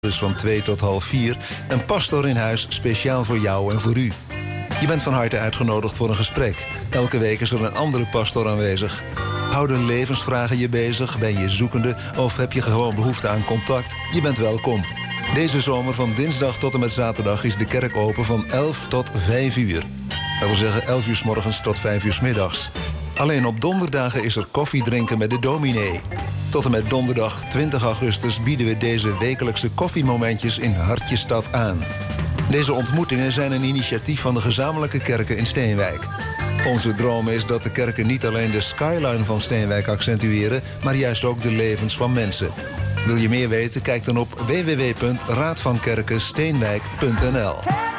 Dus van 2 tot half 4 een pastor in huis speciaal voor jou en voor u. Je bent van harte uitgenodigd voor een gesprek. Elke week is er een andere pastor aanwezig. Houden levensvragen je bezig? Ben je zoekende? Of heb je gewoon behoefte aan contact? Je bent welkom. Deze zomer van dinsdag tot en met zaterdag is de kerk open van 11 tot 5 uur. Dat wil zeggen 11 uur 's morgens tot 5 uur 's middags. Alleen op donderdagen is er koffie drinken met de dominee. Tot en met donderdag 20 augustus bieden we deze wekelijkse koffiemomentjes in Hartjestad aan. Deze ontmoetingen zijn een initiatief van de gezamenlijke kerken in Steenwijk. Onze droom is dat de kerken niet alleen de skyline van Steenwijk accentueren, maar juist ook de levens van mensen. Wil je meer weten? Kijk dan op www.raadvankerkensteenwijk.nl.